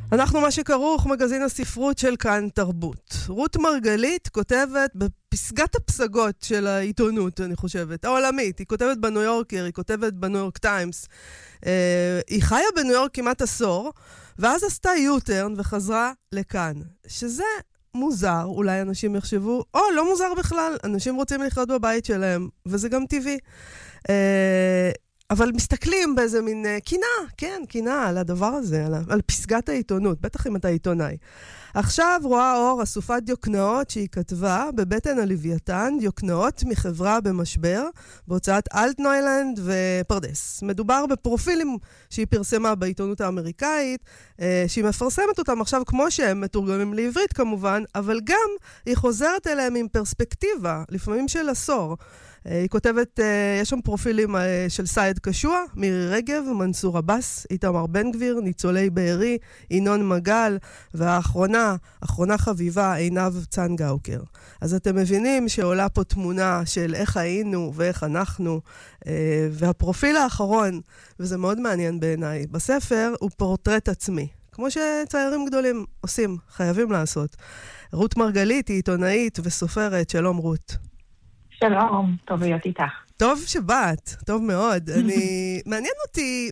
אנחנו מה שכרוך, מגזין הספרות של כאן תרבות. רות מרגלית כותבת בפסגת הפסגות של העיתונות, אני חושבת, העולמית. היא כותבת בניו יורקר, היא כותבת בניו יורק טיימס. היא חיה בניו יורק כמעט עשור, ואז עשתה יוטרן וחזרה לכאן. שזה מוזר, אולי אנשים יחשבו, לא מוזר בכלל, אנשים רוצים לחיות בבית שלהם, וזה גם טבעי. אבל מסתכלים באיזה מין קינה על הדבר הזה, על פסגת העיתונות, בטח אם אתה עיתונאי. עכשיו רואה אור אסופת דיוקנאות שהיא כתבה בבטן הלוויתן, דיוקנאות מחברה במשבר, בהוצאת אלטנוילנד ופרדס. מדובר בפרופילים שהיא פרסמה בעיתונות האמריקאית, שהיא מפרסמת אותם עכשיו כמו שהם מתורגמים לעברית כמובן, אבל גם היא חוזרת אליהם עם פרספקטיבה, לפעמים של עשור. היא כותבת, יש שם פרופילים של סייד קשוע, מירי רגב, מנסור עבאס, איתמר בן גביר, ניצולי בארי, ינון מגל, והאחרונה חביבה, עינב צנגאוקר. אז אתם מבינים שעולה פה תמונה של איך היינו ואיך אנחנו, והפרופיל האחרון, וזה מאוד מעניין בעיניי, בספר הוא פורטרט עצמי. כמו שציירים גדולים עושים, חייבים לעשות. רות מרגלית היא עיתונאית וסופרת, שלום רות. שלום, טוב להיות איתך. טוב שבאת, טוב מאוד. מעניין אותי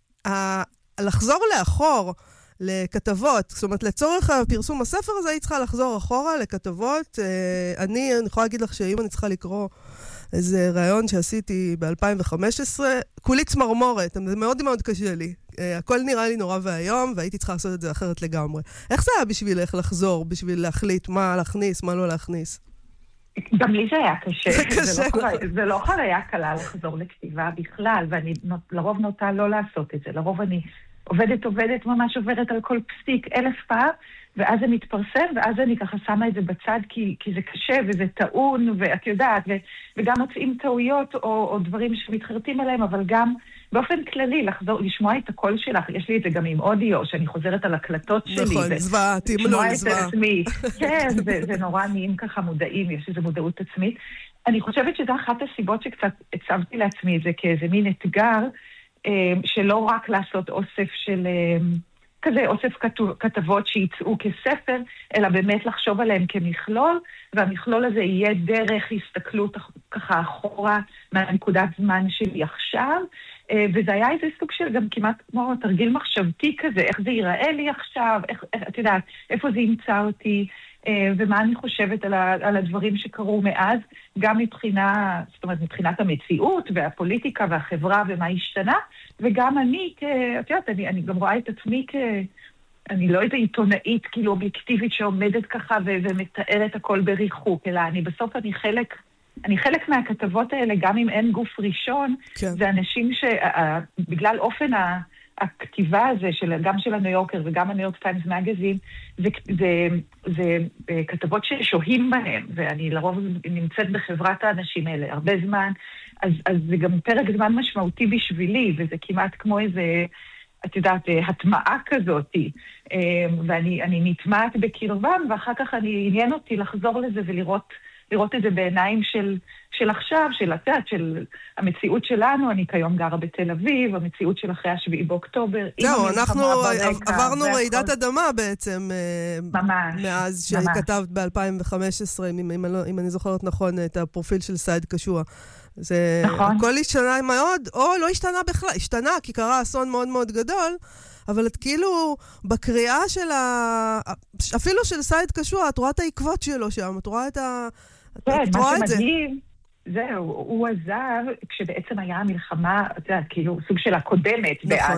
לחזור לאחור לכתבות, זאת אומרת, לצורך פרסום הספר הזה היית צריכה לחזור אחורה לכתבות. אני יכולה להגיד לך שאם אני צריכה לקרוא איזה רעיון שעשיתי ב-2015, כולי צמרמורת, זה מאוד מאוד קשה לי. הכל נראה לי נורא והיום, והייתי צריכה לעשות את זה אחרת לגמרי. איך זה היה בשבילך לחזור, בשביל להחליט מה להכניס, מה לא להכניס? גם לי זה היה קשה. זה לא חוויה קלה לחזור לכתיבה בכלל, ואני לרוב נוטה לא לעשות את זה. לרוב אני עובדת, ממש עוברת על כל פסיק 1000 פעם, ואז זה מתפרסם, ואז אני ככה שמה את זה בצד, כי זה קשה וזה טעון, ואת יודעת, וגם מוצאים טעויות או דברים שמתחרטים עליהם, אבל גם באופן כללי, לחזור, לשמוע את הקול שלך, יש לי את זה גם עם אודיו, שאני חוזרת על הקלטות שלי. נכון, זווה, תמלול, זווה. כן, זה נורא נעים ככה מודעים, יש איזו מודעות עצמית. אני חושבת שזו אחת הסיבות שקצת הצבתי לעצמי את זה כאיזה מין אתגר, שלא רק לעשות אוסף של כזה, אוסף כתבות שיצאו כספר, אלא באמת לחשוב עליהם כמכלול, והמכלול הזה יהיה דרך הסתכלות ככה אחורה מהנקודת זמן שלי עכשיו, וזה היה איזה סוג של גם כמעט כמו תרגיל מחשבתי כזה, איך זה ייראה לי עכשיו, את יודעת, איפה זה ימצא אותי, ומה אני חושבת על הדברים שקרו מאז, גם מבחינת המציאות והפוליטיקה והחברה ומה השתנה, וגם אני, את יודעת, אני גם רואה את עצמי אני לא איזה עיתונאית כאילו אובייקטיבית שעומדת ככה ומתארת הכל בריחוק, אלא בסוף אני חלק מהכתבות האלה, גם אם אין גוף ראשון, כן. זה אנשים שבגלל אופן הכתיבה הזה, גם של הניו יורקר וגם הניו יורק טיימס מגזין, זה כתבות ששוהים בהם, ואני לרוב נמצאת בחברת האנשים האלה הרבה זמן, אז זה גם פרק זמן משמעותי בשבילי, וזה כמעט כמו איזה, את יודעת, הטמעה כזאת, ואני נטמעת בקרבם, ואחר כך עניין אותי לחזור לזה ולראות את זה בעיניים של עכשיו, של המציאות שלנו. אני כיום גרה בתל אביב, המציאות של אחרי 7 באוקטובר. זהו, אנחנו עברנו רעידת אדמה בעצם, ממש, מאז שכתבת ב-2015, אם אני זוכרת נכון, את הפרופיל של סייד קשוע. זה נכון. הכל השתנה מאוד, או לא השתנה בכלל, השתנה כי קרה אסון מאוד מאוד גדול, אבל את כאילו בקריאה של אפילו של סייד קשוע, את רואה את העקבות שלו שם, את רואה את זה. זהו, הוא עזב כשבעצם היה המלחמה, כאילו סוג של הקודמת, נכון.